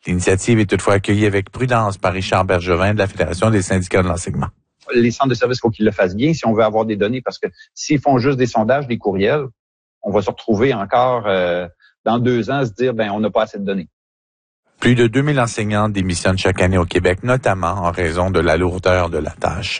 L'initiative est toutefois accueillie avec prudence par Richard Bergevin de la Fédération des syndicats de l'enseignement. Les centres de services, il faut qu'ils le fassent bien si on veut avoir des données, parce que s'ils font juste des sondages, des courriels, on va se retrouver encore dans 2 ans à se dire, on n'a pas assez de données. Plus de 2000 enseignants démissionnent chaque année au Québec, notamment en raison de la lourdeur de la tâche.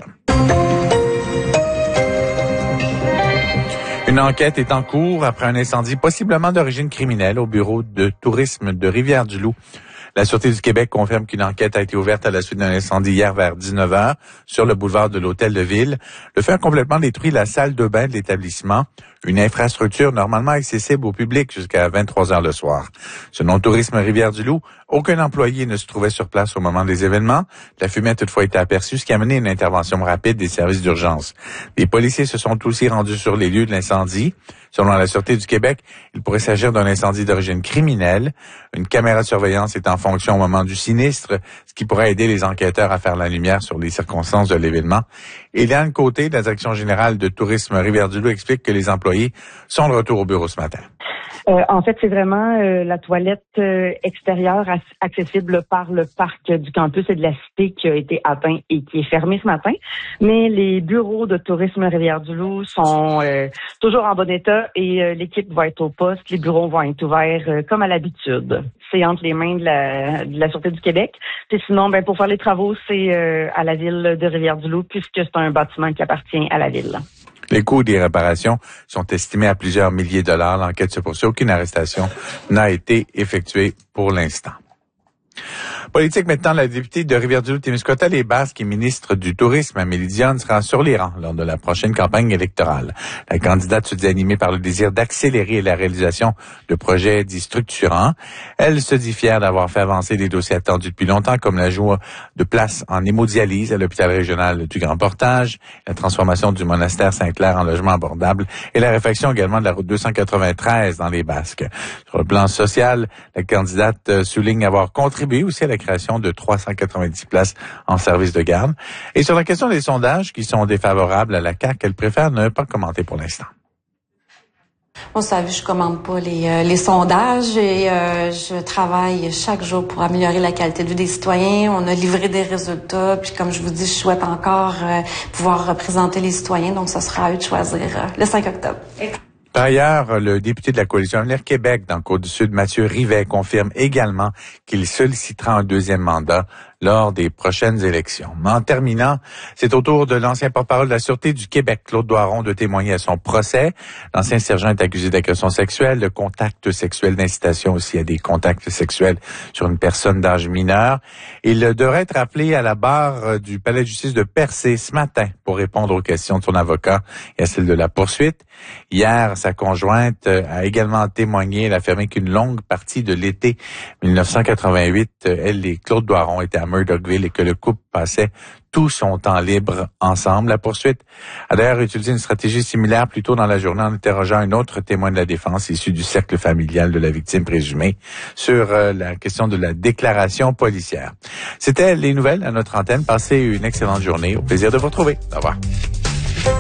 Une enquête est en cours après un incendie possiblement d'origine criminelle au bureau de tourisme de Rivière-du-Loup. La Sûreté du Québec confirme qu'une enquête a été ouverte à la suite d'un incendie hier vers 19h sur le boulevard de l'Hôtel de Ville. Le feu a complètement détruit la salle de bain de l'établissement, une infrastructure normalement accessible au public jusqu'à 23h le soir. Selon Tourisme Rivière-du-Loup, aucun employé ne se trouvait sur place au moment des événements. La fumée a toutefois été aperçue, ce qui a mené une intervention rapide des services d'urgence. Les policiers se sont aussi rendus sur les lieux de l'incendie. Selon la Sûreté du Québec, il pourrait s'agir d'un incendie d'origine criminelle. Une caméra de surveillance est en fonction au moment du sinistre, ce qui pourrait aider les enquêteurs à faire la lumière sur les circonstances de l'événement. Eliane Côté, de la Direction générale de Tourisme Rivière-du-Loup, explique que les employés sont de retour au bureau ce matin. En fait, c'est vraiment la toilette extérieure accessible par le parc du campus et de la cité qui a été atteint et qui est fermée ce matin. Mais les bureaux de tourisme Rivière-du-Loup sont toujours en bon état et l'équipe va être au poste. Les bureaux vont être ouverts comme à l'habitude. C'est entre les mains de la Sûreté du Québec. Puis sinon, pour faire les travaux, c'est à la ville de Rivière-du-Loup puisque c'est un bâtiment qui appartient à la ville. Les coûts des réparations sont estimés à plusieurs milliers de dollars. L'enquête se poursuit. Aucune arrestation n'a été effectuée pour l'instant. Politique maintenant, la députée de Rivière-du-Loup-Témiscouata-les-Basques et ministre du Tourisme, Amélie Dionne, sera sur les rangs lors de la prochaine campagne électorale. La candidate se dit animée par le désir d'accélérer la réalisation de projets dits structurants. Elle se dit fière d'avoir fait avancer des dossiers attendus depuis longtemps, comme l'ajout de places en hémodialyse à l'hôpital régional du Grand Portage, la transformation du monastère Sainte-Claire en logement abordable et la réfection également de la route 293 dans les Basques. Sur le plan social, la candidate souligne avoir contribué aussi à la création de 390 places en service de garde. Et sur la question des sondages qui sont défavorables à la CAQ, elle préfère ne pas commenter pour l'instant. Vous savez, je commande pas les sondages et je travaille chaque jour pour améliorer la qualité de vie des citoyens. On a livré des résultats, puis comme je vous dis, je souhaite encore pouvoir représenter les citoyens, donc ce sera à eux de choisir le 5 octobre. Par ailleurs, le député de la Coalition Avenir Québec dans Côte-du-Sud, Mathieu Rivet, confirme également qu'il sollicitera un deuxième mandat lors des prochaines élections. Mais en terminant, c'est au tour de l'ancien porte-parole de la Sûreté du Québec, Claude Doiron, de témoigner à son procès. L'ancien sergent est accusé d'agression sexuelle, de contact sexuel, d'incitation aussi à des contacts sexuels sur une personne d'âge mineur. Il devrait être appelé à la barre du Palais de justice de Percé ce matin pour répondre aux questions de son avocat et à celles de la poursuite. Hier, sa conjointe a également témoigné. Elle a affirmé qu'une longue partie de l'été 1988, elle et Claude Doiron étaient à Murdochville et que le couple passait tout son temps libre ensemble. La poursuite a d'ailleurs utilisé une stratégie similaire plus tôt dans la journée en interrogeant un autre témoin de la défense issu du cercle familial de la victime présumée sur la question de la déclaration policière. C'était les nouvelles à notre antenne. Passez une excellente journée. Au plaisir de vous retrouver. Au revoir.